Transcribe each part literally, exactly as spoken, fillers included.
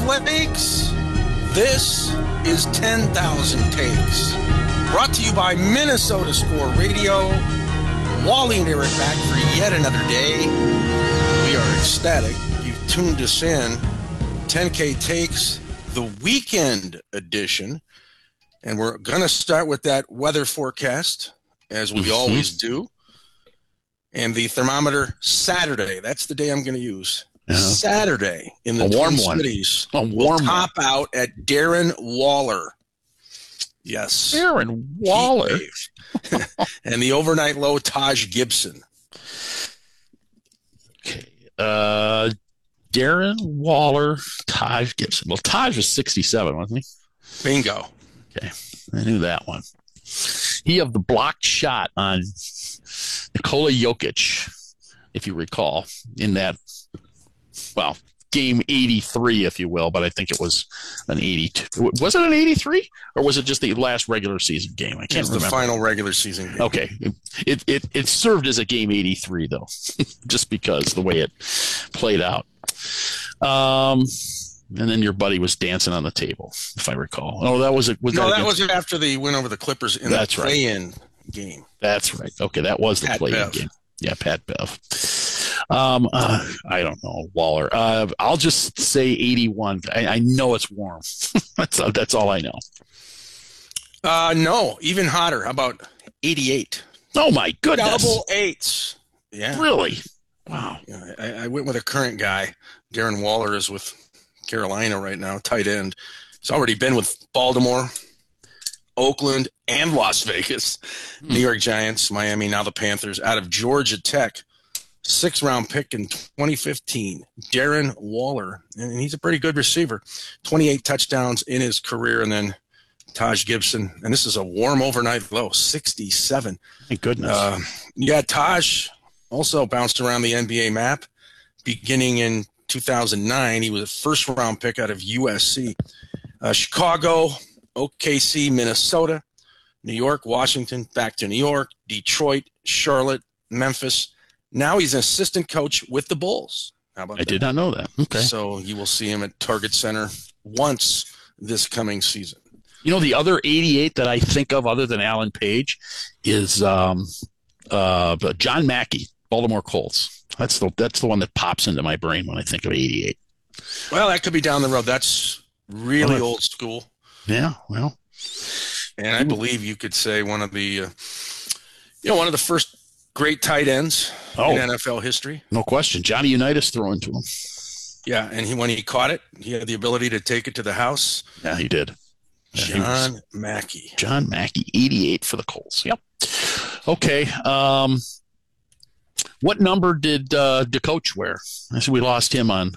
Lakes. This is ten thousand Takes. Brought to you by Minnesota Score Radio. Wally and Eric back for yet another day. We are ecstatic. You've tuned us in. ten K Takes, the weekend edition. And we're going to start with that weather forecast, as we mm-hmm. always do. And the thermometer Saturday. That's the day I'm going to use. Uh-huh. Saturday in the a warm Twin one. Cities. A warm will top one. out at Darren Waller. Yes. Darren Waller. And the overnight low, Taj Gibson. Okay. Uh, Darren Waller, Taj Gibson. Well, Taj was sixty-seven, wasn't he? Bingo. Okay. I knew that one. He of the blocked shot on Nikola Jokic, if you recall, in that, well, game eighty-three, if you will, but I think it was an eighty-two. Was it an eighty-three, or was it just the last regular season game? I can't it was remember. The final regular season game. Okay. It, it, it served as a game eighty-three, though, just because the way it played out. Um, and then your buddy was dancing on the table, if I recall. Oh, that was it. Was no, that, that was after they went over the Clippers in That's the play-in right. game. That's right. Okay, that was the Pat play-in Bev. game. Yeah, Pat Bev. Um, uh, I don't know, Waller. Uh, I'll just say eighty-one. I, I know it's warm. that's uh, that's all I know. Uh, no, even hotter. How about eighty-eight? Oh my goodness! Double eights. Yeah, really? Wow. Yeah, I, I went with a current guy. Darren Waller is with Carolina right now, tight end. He's already been with Baltimore, Oakland, and Las Vegas. Hmm. New York Giants, Miami, now the Panthers. Out of Georgia Tech, sixth round pick in twenty fifteen. Darren Waller, and he's a pretty good receiver. twenty-eight touchdowns in his career, and then Taj Gibson, and this is a warm overnight low, sixty-seven. Thank goodness. Uh, yeah, Taj also bounced around the N B A map. Beginning in two thousand nine, he was a first-round pick out of U S C. Uh, Chicago, O K C, Minnesota, New York, Washington, back to New York, Detroit, Charlotte, Memphis. Now he's an assistant coach with the Bulls. How about I that? did not know that. Okay. So you will see him at Target Center once this coming season. You know, the other eighty-eight that I think of other than Alan Page is um, uh, John Mackey, Baltimore Colts. That's the that's the one that pops into my brain when I think of eighty-eight. Well, that could be down the road. That's really well, old school. Yeah, well. And I believe you could say one of the, uh, you know, one of the first great tight ends oh, in N F L history. No question. Johnny Unitas throwing to him. Yeah, and he, when he caught it, he had the ability to take it to the house. Yeah, he did. John yeah, he Mackey. John Mackey, eighty-eight for the Colts. Yep. Okay. Um, what number did uh, DeCoach wear? I said we lost him on.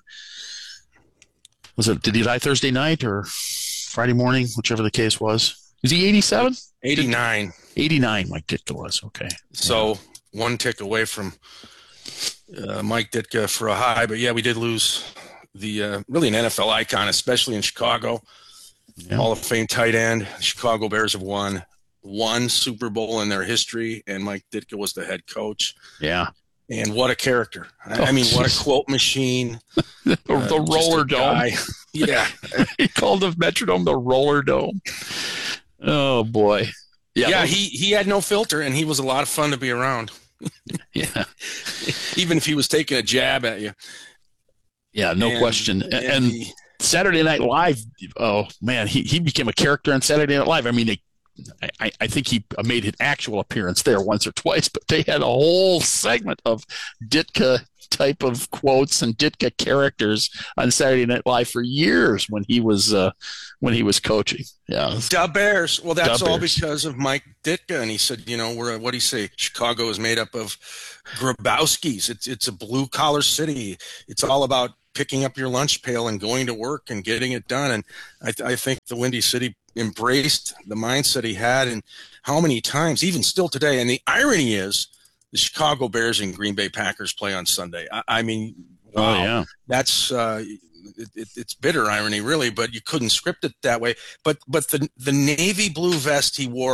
Was it? Did he die Thursday night or Friday morning? Whichever the case was. Is he eighty-seven? eighty-nine. eighty-nine. Mike Ditka was okay. So yeah. One tick away from uh, Mike Ditka for a high, but yeah, we did lose the uh, really an N F L icon, especially in Chicago. Yeah. Hall of Fame tight end. Chicago Bears have won one Super Bowl in their history, and Mike Ditka was the head coach. Yeah. And what a character. I, oh, I mean, geez. what a quote machine. the uh, the roller dome. Yeah. He called the Metrodome the roller dome. Oh, boy. Yeah, yeah he, he had no filter, and he was a lot of fun to be around. Yeah. Even if he was taking a jab at you. Yeah, no and, question. And, and he, Saturday Night Live, oh, man, he, he became a character on Saturday Night Live. I mean, they, I, I think he made an actual appearance there once or twice, but they had a whole segment of Ditka type of quotes and Ditka characters on Saturday Night Live for years when he was uh, when he was coaching. Yeah, Da Bears. Well, that's Da all Bears. because of Mike Ditka, and he said, you know, we're what do you say? Chicago is made up of Grabowskis. It's it's a blue collar city. It's all about picking up your lunch pail and going to work and getting it done. And I, th- I think the Windy City embraced the mindset he had, and how many times, even still today. And the irony is, the Chicago Bears and Green Bay Packers play on Sunday. I, I mean, wow, oh, yeah. that's uh, it, it, it's bitter irony, really. But you couldn't script it that way. But but the the navy blue vest he wore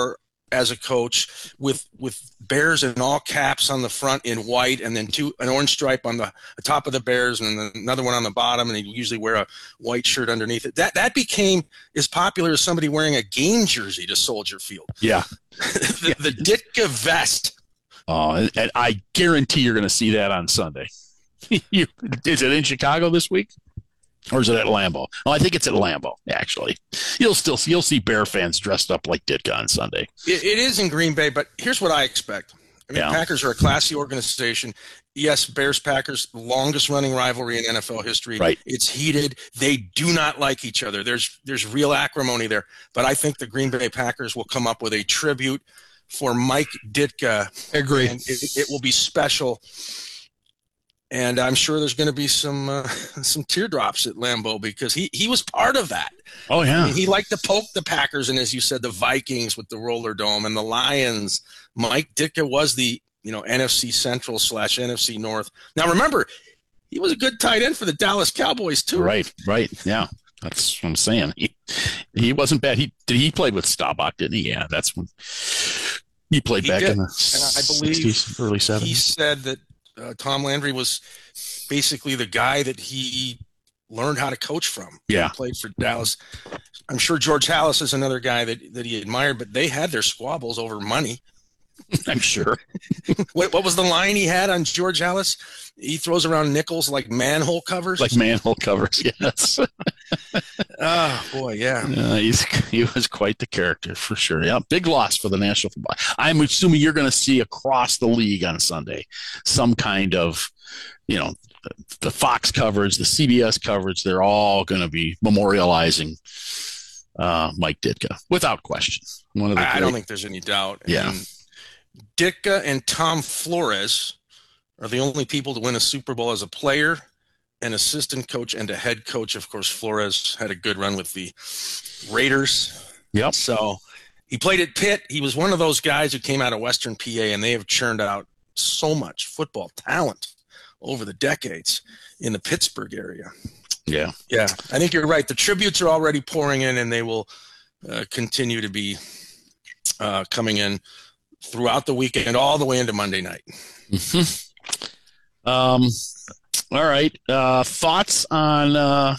as a coach with with Bears in all caps on the front in white, and then two an orange stripe on the, the top of the Bears, and then another one on the bottom, and he'd usually wear a white shirt underneath it. That that became as popular as somebody wearing a game jersey to Soldier Field. Yeah. the, the Ditka vest. Oh, and, and I guarantee you're going to see that on Sunday. you, is it in Chicago this week? Or is it at Lambeau? Oh, I think it's at Lambeau, actually. You'll still see, you'll see Bear fans dressed up like Ditka on Sunday. It, it is in Green Bay, but here's what I expect. I mean, Yeah. Packers are a classy organization. Yes, Bears-Packers, longest running rivalry in N F L history. Right. It's heated. They do not like each other. There's there's real acrimony there. But I think the Green Bay Packers will come up with a tribute for Mike Ditka. I agree. And it, it will be special. And I'm sure there's going to be some uh, some teardrops at Lambeau because he, he was part of that. Oh, I yeah. mean, he liked to poke the Packers, and as you said, the Vikings with the Roller Dome and the Lions. Mike Ditka was the you know N F C Central slash N F C North. Now, remember, he was a good tight end for the Dallas Cowboys too. Right, right. Yeah, that's what I'm saying. He, he wasn't bad. He did. He played with Staubach, didn't he? Yeah, that's when he played He back did. in the And I believe sixties, early He seventies. said that uh, Tom Landry was basically the guy that he learned how to coach from. Yeah. He played for Dallas. I'm sure George Halas is another guy that, that he admired, but they had their squabbles over money. I'm sure. What, what was the line he had on George Halas? He throws around nickels like manhole covers. Like manhole covers. Yes. Oh boy, yeah. Uh, he's he was quite the character for sure. Yeah, big loss for the National Football. I'm assuming you're going to see across the league on Sunday some kind of, you know, the Fox coverage, the C B S coverage. They're all going to be memorializing uh, Mike Ditka without question. One of the I, I great- don't think there's any doubt. Yeah. And Ditka and Tom Flores are the only people to win a Super Bowl as a player, an assistant coach, and a head coach. Of course, Flores had a good run with the Raiders. Yep. So he played at Pitt. He was one of those guys who came out of Western P A, and they have churned out so much football talent over the decades in the Pittsburgh area. Yeah. Yeah, I think you're right. The tributes are already pouring in, and they will uh, continue to be uh, coming in throughout the weekend, all the way into Monday night. Mm-hmm. Um. All right. Uh, thoughts on uh,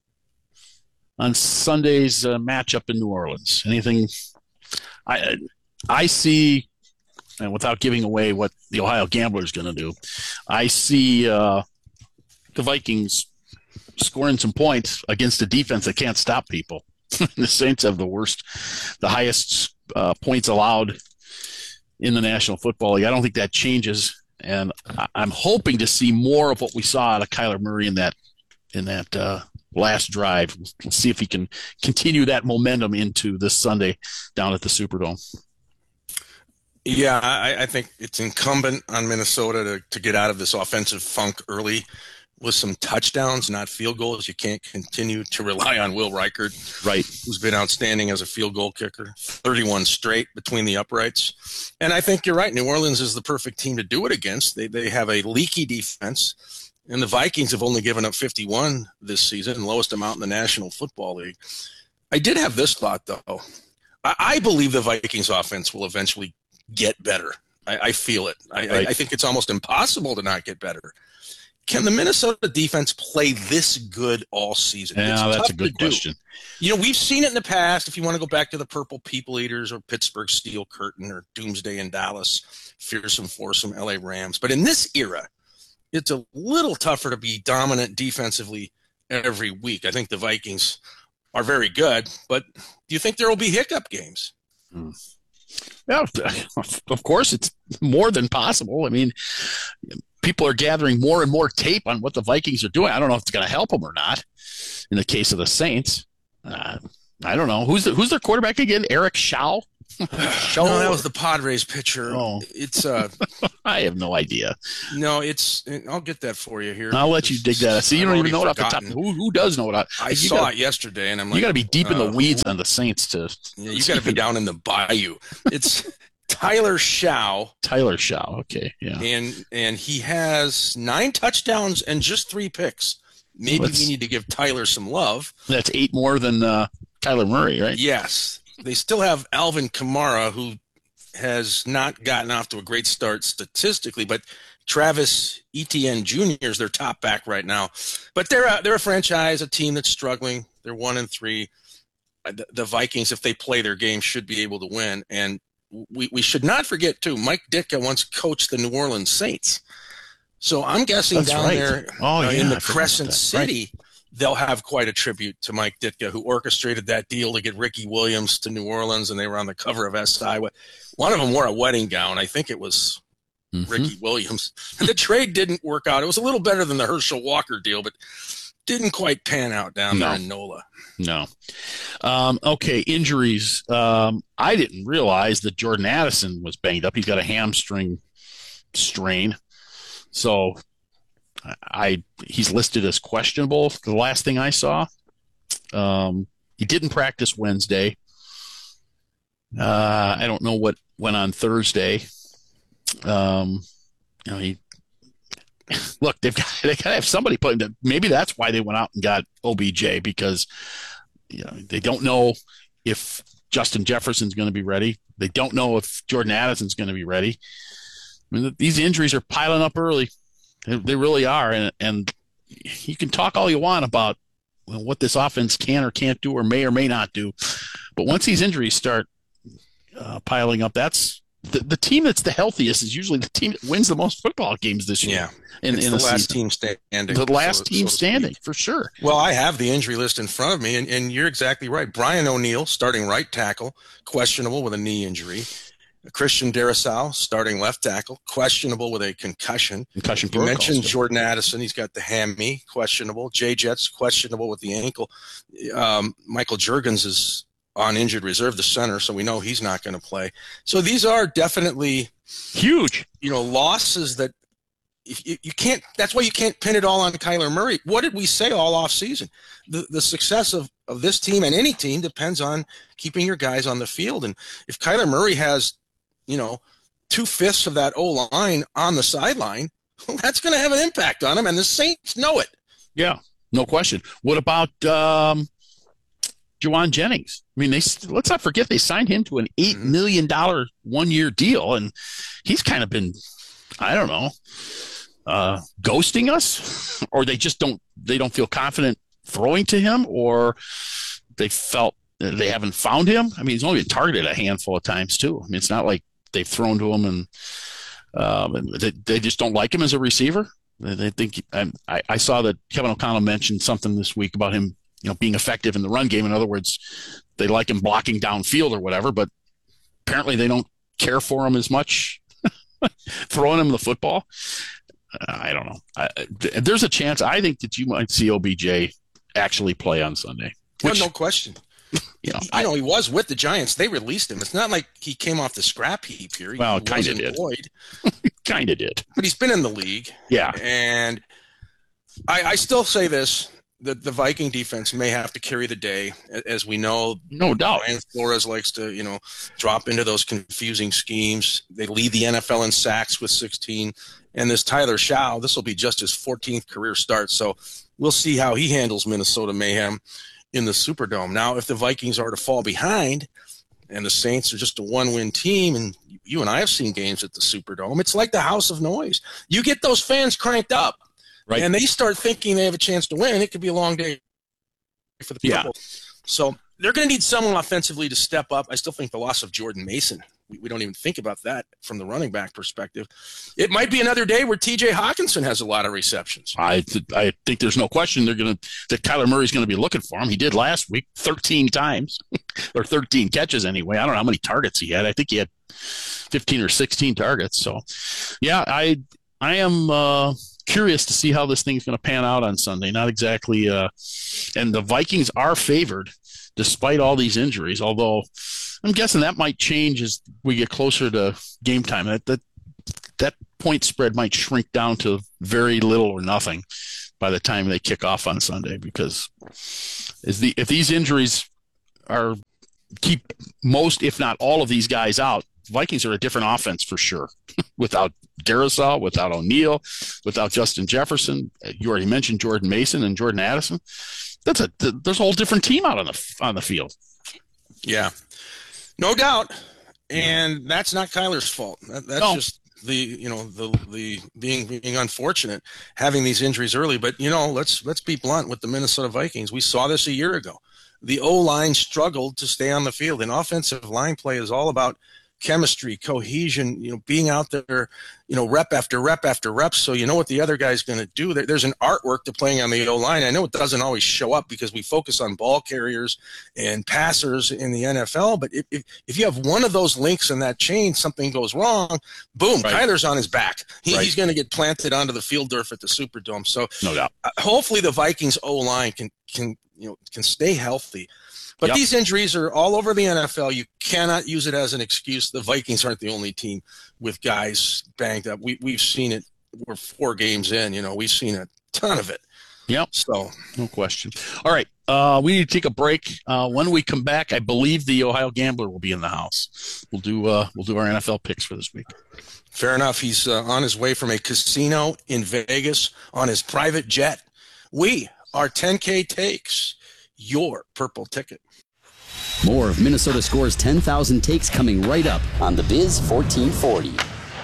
on Sunday's uh, matchup in New Orleans? Anything? I I see, and without giving away what the Ohio Gambler is going to do, I see uh, the Vikings scoring some points against a defense that can't stop people. The Saints have the worst, the highest uh, points allowed in the National Football League. I don't think that changes, and I- I'm hoping to see more of what we saw out of Kyler Murray in that in that uh, last drive. We'll see if he can continue that momentum into this Sunday down at the Superdome. Yeah, I, I think it's incumbent on Minnesota to, to get out of this offensive funk early with some touchdowns, not field goals. You can't continue to rely on Will Reichard, Right. who's been outstanding as a field goal kicker, thirty-one straight between the uprights. And I think you're right. New Orleans is the perfect team to do it against. They they have a leaky defense, and the Vikings have only given up fifty-one this season, lowest amount in the National Football League. I did have this thought, though. I, I believe the Vikings offense will eventually get better. I, I feel it. I, Right. I, I think it's almost impossible to not get better. Can the Minnesota defense play this good all season? Yeah, It's that's tough a good to do. question. You know, we've seen it in the past. If you want to go back to the Purple People Eaters or Pittsburgh Steel Curtain or Doomsday in Dallas, Fearsome Foursome, L A Rams. But in this era, it's a little tougher to be dominant defensively every week. I think the Vikings are very good, but do you think there will be hiccup games? Yeah, of course, it's more than possible. I mean, people are gathering more and more tape on what the Vikings are doing. I don't know if it's going to help them or not. In the case of the Saints, uh, I don't know who's the, who's their quarterback again. Eric Shaw. No, that was the Padres pitcher. Oh. It's uh, I have no idea. no, it's. I'll get that for you here. I'll let you dig that. See, you don't I've even know it off the already top. forgotten. Who, who does know it? I, I you saw gotta, it yesterday, and I'm like, you got to be deep in the uh, weeds on the Saints to. Yeah, you got to be down in the bayou. It's Tyler Shaw, Tyler Shaw. Okay, yeah. and and he has nine touchdowns and just three picks. Maybe Let's- we need to give Tyler some love. That's eight more than uh, Kyler Murray, right? Yes, they still have Alvin Kamara, who has not gotten off to a great start statistically, but Travis Etienne Junior is their top back right now. But they're a, they're a franchise, a team that's struggling. They're one and three. The, the Vikings, if they play their game, should be able to win. And we, we should not forget, too, Mike Ditka once coached the New Orleans Saints. So I'm guessing That's down right. there oh, uh, yeah, in the I forgot Crescent that. City, Right. they'll have quite a tribute to Mike Ditka, who orchestrated that deal to get Ricky Williams to New Orleans, and they were on the cover of S I. One of them wore a wedding gown. I think it was Mm-hmm. Ricky Williams. The trade didn't work out. It was a little better than the Herschel Walker deal, but didn't quite pan out down No. there in NOLA. No. Um, okay, injuries. Um, I didn't realize that Jordan Addison was banged up. He's got a hamstring strain. So I he's listed as questionable, the last thing I saw. Um, he didn't practice Wednesday. Uh, I don't know what went on Thursday. Um, you know, he look, they've got they got to have somebody put into. Maybe that's why they went out and got O B J, because you know they don't know if Justin Jefferson's going to be ready. They don't know if Jordan Addison's going to be ready. I mean, these injuries are piling up early. They, they really are, and and you can talk all you want about well, what this offense can or can't do, or may or may not do, but once these injuries start uh, piling up, that's the, the team that's the healthiest is usually the team that wins the most football games this year. Yeah, in, it's in the a last season. team standing. The last so, team so standing, for sure. Well, I have the injury list in front of me, and, and you're exactly right. Brian O'Neill, starting right tackle, questionable with a knee injury. Christian Darrisaw, starting left tackle, questionable with a concussion. Concussion You protocol mentioned still. Jordan Addison. He's got the hammy, questionable. Jay Jet's questionable with the ankle. Um, Michael Juergens is on injured reserve, the center, so we know he's not going to play. So these are definitely Huge. you know, losses that if you, you can't, that's why you can't pin it all on Kyler Murray. What did we say all off season? The, the success of, of this team and any team depends on keeping your guys on the field. And if Kyler Murray has, you know, two fifths of that O-line on the sideline, well, that's going to have an impact on him. And the Saints know it. Yeah, no question. What about um, Juwan Jennings? I mean, they let's not forget they signed him to an eight Mhm. million dollar one year deal, and he's kind of been, I don't know, uh, ghosting us, or they just don't they don't feel confident throwing to him, or they felt that they haven't found him. I mean, he's only been targeted a handful of times too. I mean, it's not like they've thrown to him and, um, and they, they just don't like him as a receiver. They think I, I saw that Kevin O'Connell mentioned something this week about him, you know, being effective in the run game. In other words, they like him blocking downfield or whatever, but apparently they don't care for him as much throwing him the football. I don't know. I, there's a chance I think that you might see O B J actually play on Sunday. Which, no, no question. You know, You I, know, he was with the Giants. They released him. It's not like he came off the scrap heap here. He Well, was kinda did. employed, kind of did. but he's been in the league. Yeah. And I, I still say this, that the Viking defense may have to carry the day. As we know, No doubt. Brian Flores likes to, you know, drop into those confusing schemes. They lead the N F L in sacks with sixteen. And this Tyler Shaw, this will be just his fourteenth career start. So we'll see how he handles Minnesota Mayhem in the Superdome. Now, if the Vikings are to fall behind and the Saints are just a one-win team, and you and I have seen games at the Superdome, it's like the house of noise. You get those fans cranked up, Right. and they start thinking they have a chance to win. It could be a long day for the Yeah. people. So they're going to need someone offensively to step up. I still think the loss of Jordan Mason, we, we don't even think about that from the running back perspective. It might be another day where T J Hawkinson has a lot of receptions. I th- I think there's no question they're gonna that Kyler Murray's gonna be looking for him. He did last week, thirteen times, or thirteen catches anyway. I don't know how many targets he had. I think he had fifteen or sixteen targets. So, yeah, I I am uh, curious to see how this thing's going to pan out on Sunday. Not exactly, uh, and the Vikings are favored despite all these injuries. Although I'm guessing that might change as we get closer to game time. That that that point spread might shrink down to very little or nothing by the time they kick off on Sunday, because is the if these injuries are keep most, if not all of these guys out, Vikings are a different offense for sure. Without Darrisaw, without O'Neill, without Justin Jefferson, you already mentioned Jordan Mason and Jordan Addison. That's a there's a whole different team out on the on the field. Yeah, no doubt. and that's not Kyler's fault. That, that's no. just the you know the the being being unfortunate having these injuries early. But you know, let's let's be blunt with the Minnesota Vikings. We saw this a year ago. The O-line struggled to stay on the field, and offensive line play is all about chemistry, cohesion, you know, being out there, you know, rep after rep after rep, so you know what the other guy's going to do. There, there's an artwork to playing on the O-line. I know it doesn't always show up because we focus on ball carriers and passers in the N F L, but if, if, if you have one of those links in that chain, something goes wrong, boom, right. Kyler's on his back. He, right. He's going to get planted onto the field turf at the Superdome. So no doubt. Uh, hopefully the Vikings O-line can, can, you know, can stay healthy. But yep. these injuries are all over the N F L. You cannot use it as an excuse. The Vikings aren't the only team with guys banged up. We, we've seen it. We're four games in. You know, we've seen a ton of it. Yep. So no question. All right. Uh, we need to take a break. Uh, when we come back, I believe the Ohio Gambler will be in the house. We'll do uh, we'll do our N F L picks for this week. Fair enough. He's uh, on his way from a casino in Vegas on his private jet. We are ten K Takes, your purple ticket. More of Minnesota Score's ten thousand Takes coming right up on the Biz fourteen forty.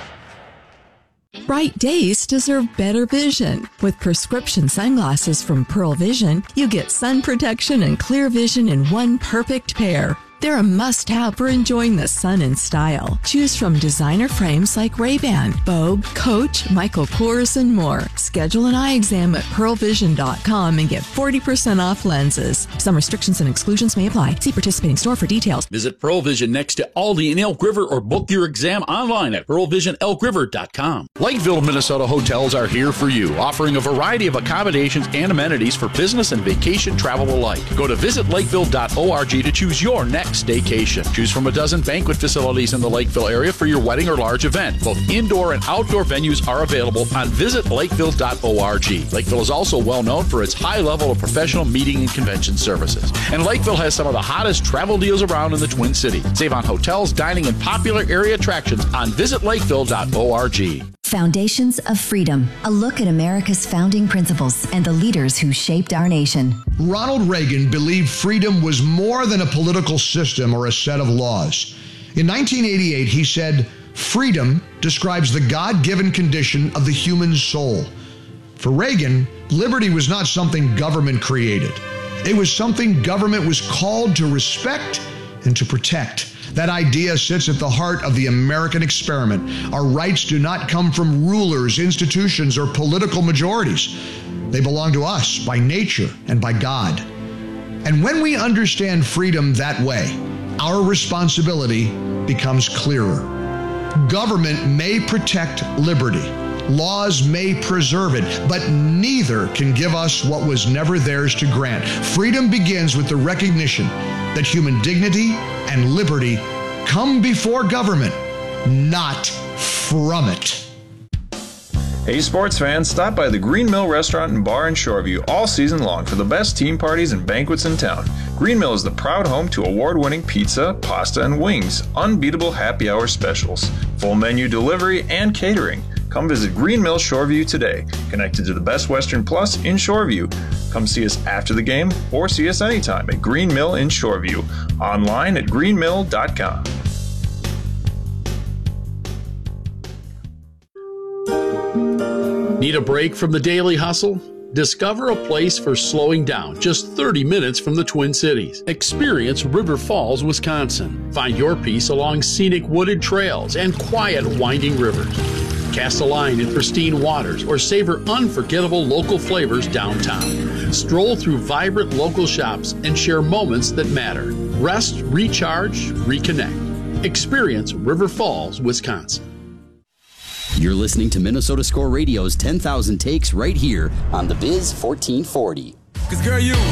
Bright days deserve better vision. With prescription sunglasses from Pearl Vision, you get sun protection and clear vision in one perfect pair. They're a must-have for enjoying the sun in style. Choose from designer frames like Ray-Ban, Vogue, Coach, Michael Kors, and more. Schedule an eye exam at pearl vision dot com and get forty percent off lenses. Some restrictions and exclusions may apply. See participating store for details. Visit Pearl Vision next to Aldi in Elk River or book your exam online at pearl vision elk river dot com. Lakeville, Minnesota hotels are here for you, offering a variety of accommodations and amenities for business and vacation travel alike. Go to visit lakeville dot org to choose your next staycation. Choose from a dozen banquet facilities in the Lakeville area for your wedding or large event. Both indoor and outdoor venues are available on visit lakeville dot org. Lakeville is also well known for its high level of professional meeting and convention services. And Lakeville has some of the hottest travel deals around in the Twin Cities. Save on hotels, dining, and popular area attractions on visit lakeville dot org. Foundations of Freedom, a look at America's founding principles and the leaders who shaped our nation. Ronald Reagan believed freedom was more than a political system or a set of laws. In nineteen eighty-eight, he said, "Freedom describes the God-given condition of the human soul." For Reagan, liberty was not something government created. It was something government was called to respect and to protect. That idea sits at the heart of the American experiment. Our rights do not come from rulers, institutions, or political majorities. They belong to us by nature and by God. And when we understand freedom that way, our responsibility becomes clearer. Government may protect liberty. Laws may preserve it, but neither can give us what was never theirs to grant. Freedom begins with the recognition that human dignity and liberty come before government, not from it. Hey sports fans, stop by the Green Mill Restaurant and Bar in Shoreview all season long for the best team parties and banquets in town. Green Mill is the proud home to award-winning pizza, pasta, and wings, unbeatable happy hour specials, full menu delivery, and catering. Come visit Green Mill Shoreview today, connected to the Best Western Plus in Shoreview. Come see us after the game or see us anytime at Green Mill in Shoreview, online at green mill dot com. Need a break from the daily hustle? Discover a place for slowing down just thirty minutes from the Twin Cities. Experience River Falls, Wisconsin. Find your peace along scenic wooded trails and quiet winding rivers. Cast a line in pristine waters or savor unforgettable local flavors downtown. Stroll through vibrant local shops and share moments that matter. Rest, recharge, reconnect. Experience River Falls, Wisconsin. You're listening to Minnesota Score Radio's ten thousand Takes right here on the Biz fourteen forty. Cause girl, you